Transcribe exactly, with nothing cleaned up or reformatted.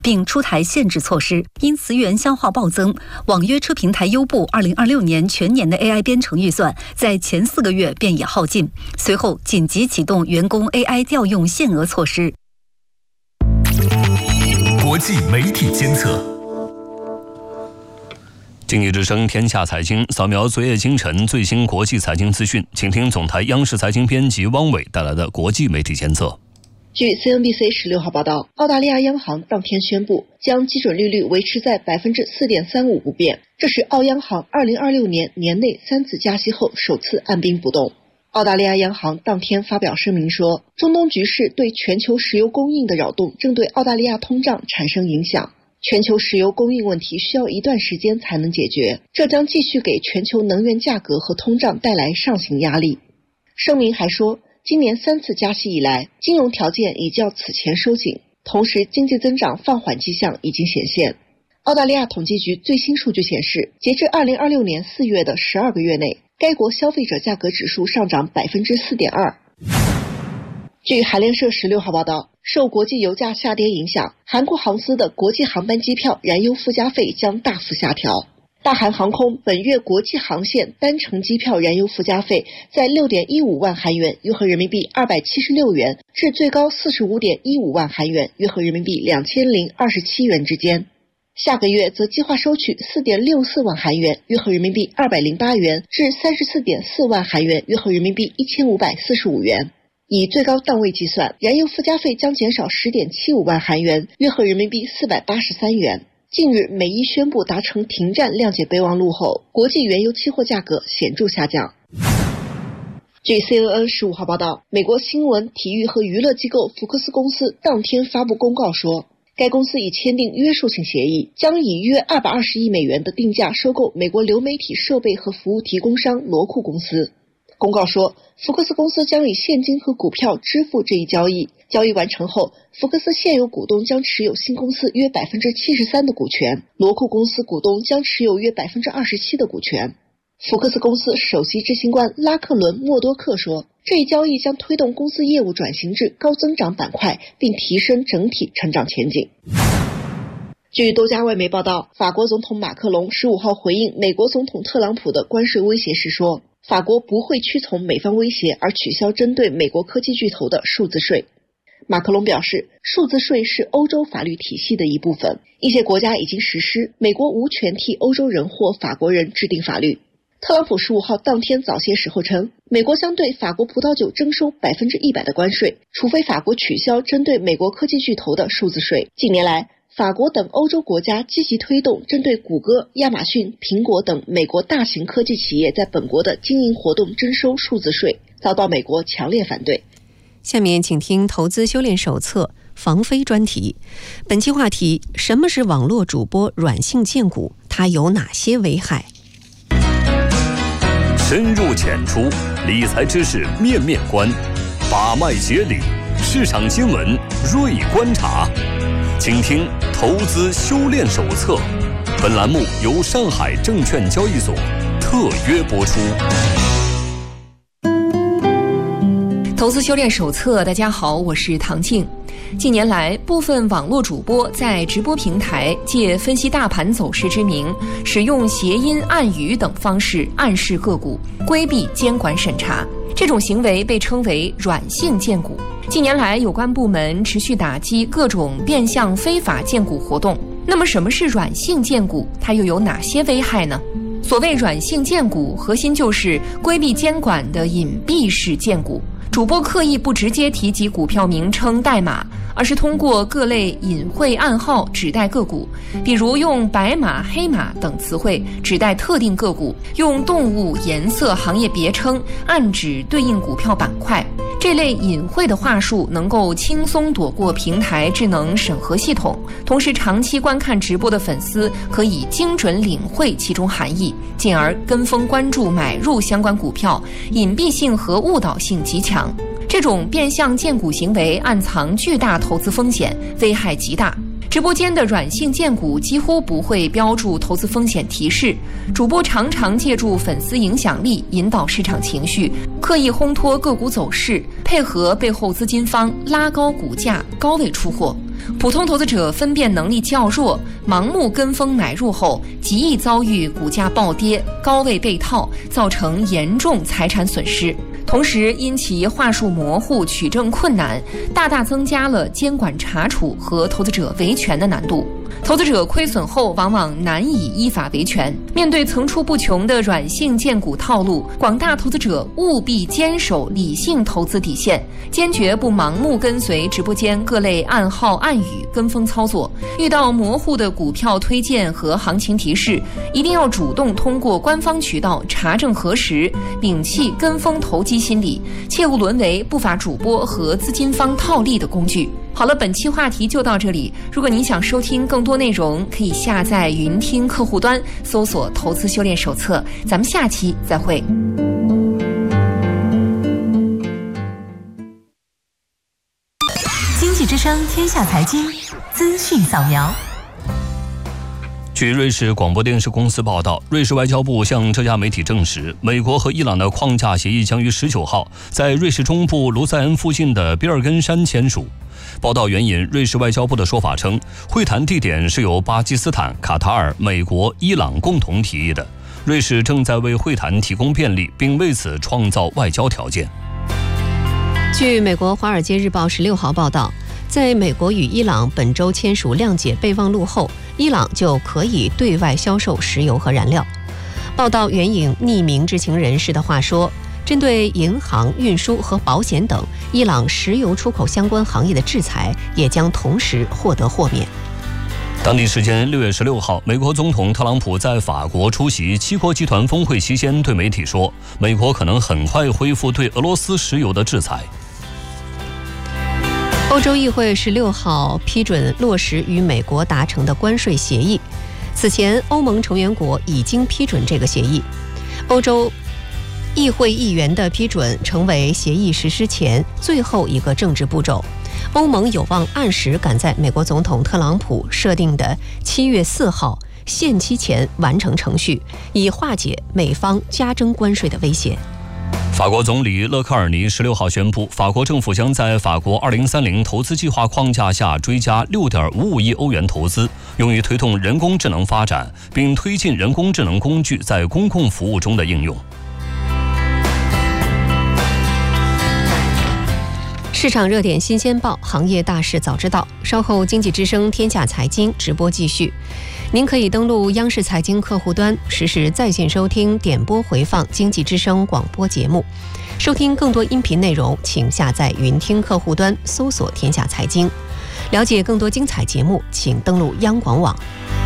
并出台限制措施。因词源消耗暴增，网约车平台优步二零二六年全年的 A I 编程预算在前四个月便已耗尽，随后紧急启动员工 A I 调用限额措施。 国际媒体监测。经济之声天下财经扫描昨夜今晨最新国际财经资讯，请听总台央视财经编辑汪伟带来的国际媒体监测。 据 C N B C 十六号报道，澳大利亚央行当天宣布将基准利率维持在 百分之四点三五 不变，这是澳央行二零二六年年内三次加息后首次按兵不动。澳大利亚央行当天发表声明说，中东局势对全球石油供应的扰动正对澳大利亚通胀产生影响，全球石油供应问题需要一段时间才能解决，这将继续给全球能源价格和通胀带来上行压力。声明还说，今年三次加息以来，金融条件已较此前收紧，同时经济增长放缓迹象已经显现。澳大利亚统计局最新数据显示，截至二零二六年四月的十二个月内，该国消费者价格指数上涨 百分之四点二。 据韩联社十六号报道，受国际油价下跌影响，韩国航司的国际航班机票燃油附加费将大幅下调。大韩航空本月国际航线单程机票燃油附加费在 六点一五万韩元，约合人民币二百七十六元，至最高 四十五点一五万韩元，约合人民币两千零二十七元之间。下个月则计划收取 四点六四万韩元，约合人民币二百零八元，至 三十四点四万韩元，约合人民币一千五百四十五元。以最高档位计算，燃油附加费将减少 十点七五万韩元，约合人民币四百八十三元。近日，美伊宣布达成停战谅解备忘录后，国际原油期货价格显著下降。据 C N N 十五号报道，美国新闻、体育和娱乐机构福克斯公司当天发布公告说，该公司已签订约束性协议，将以约二百二十亿美元的定价收购美国流媒体设备和服务提供商罗库公司。公告说，福克斯公司将以现金和股票支付这一交易，交易完成后，福克斯现有股东将持有新公司约 百分之七十三 的股权，罗库公司股东将持有约 百分之二十七 的股权。福克斯公司首席执行官拉克伦·默多克说，这一交易将推动公司业务转型至高增长板块，并提升整体成长前景。据多家外媒报道，法国总统马克龙十五号回应美国总统特朗普的关税威胁时说，法国不会屈从美方威胁而取消针对美国科技巨头的数字税。马克龙表示，数字税是欧洲法律体系的一部分，一些国家已经实施，美国无权替欧洲人或法国人制定法律。特朗普十五号当天早些时候称，美国将对法国葡萄酒征收 百分之百 的关税，除非法国取消针对美国科技巨头的数字税。近年来，法国等欧洲国家积极推动针对谷歌、亚马逊、苹果等美国大型科技企业在本国的经营活动征收数字税，遭到美国强烈反对。 下面请听投资修炼手册防飞专题，本期话题：什么是网络主播软性荐股？它有哪些危害？ 深入浅出，理财知识面面观，把脉解理，市场新闻锐观察。请听投资修炼手册，本栏目由上海证券交易所特约播出。 投资修炼手册，大家好，我是唐静。近年来，部分网络主播在直播平台借分析大盘走势之名，使用谐音、暗语等方式暗示个股，规避监管审查。这种行为被称为软性荐股。近年来，有关部门持续打击各种变相非法荐股活动。那么，什么是软性荐股？它又有哪些危害呢？所谓软性荐股，核心就是规避监管的隐蔽式荐股。主播刻意不直接提及股票名称代码，而是通过各类隐晦暗号指代个股，比如用白马、黑马等词汇指代特定个股，用动物、颜色、行业别称暗指对应股票板块。这类隐晦的话术能够轻松躲过平台智能审核系统，同时长期观看直播的粉丝可以精准领会其中含义，进而跟风关注买入相关股票，隐蔽性和误导性极强。这种变相荐股行为暗藏巨大投资风险，危害极大。直播间的软性荐股几乎不会标注投资风险提示，主播常常借助粉丝影响力引导市场情绪，刻意烘托个股走势，配合背后资金方拉高股价，高位出货。 普通投资者分辨能力较弱，盲目跟风买入后，极易遭遇股价暴跌、高位被套，造成严重财产损失。同时，因其话术模糊、取证困难，大大增加了监管查处和投资者维权的难度。投资者亏损后往往难以依法维权。面对层出不穷的软性荐股套路，广大投资者务必坚守理性投资底线，坚决不盲目跟随直播间各类暗号暗语跟风操作。遇到模糊的股票推荐和行情提示，一定要主动通过官方渠道查证核实，摒弃跟风投机心理，切勿沦为不法主播和资金方套利的工具。好了，本期话题就到这里。如果您想收听更多内容，可以下载云听客户端，搜索“投资修炼手册”。咱们下期再会。 经济之声天下财经资讯扫描。 据瑞士广播电视公司报道，瑞士外交部向这家媒体证实，美国和伊朗的框架协议将于十九号在瑞士中部卢塞恩附近的比尔根山签署。报道援引瑞士外交部的说法称，会谈地点是由巴基斯坦、卡塔尔、美国、伊朗共同提议的，瑞士正在为会谈提供便利，并为此创造外交条件。 据美国《华尔街日报》十六号报道，在美国与伊朗本周签署谅解备忘录后，伊朗就可以对外销售石油和燃料。报道援引匿名知情人士的话说，针对银行、运输和保险等伊朗石油出口相关行业的制裁，也将同时获得豁免。 当地时间六月十六号，美国总统特朗普在法国出席七国集团峰会期间对媒体说，美国可能很快恢复对俄罗斯石油的制裁。 欧洲议会十六号批准落实与美国达成的关税协议。此前，欧盟成员国已经批准这个协议。欧洲议会议员的批准成为协议实施前最后一个政治步骤。欧盟有望按时赶在美国总统特朗普设定的七月四号限期前完成程序，以化解美方加征关税的威胁。 法国总理勒克尔尼十六号宣布，法国政府将在法国二零三零投资计划框架下追加六点五五亿欧元投资，用于推动人工智能发展，并推进人工智能工具在公共服务中的应用。 市场热点新鲜报，行业大事早知道。稍后经济之声天下财经直播继续，您可以登录央视财经客户端，实时在线收听点播回放经济之声广播节目。收听更多音频内容，请下载云听客户端，搜索天下财经。了解更多精彩节目，请登录央广网。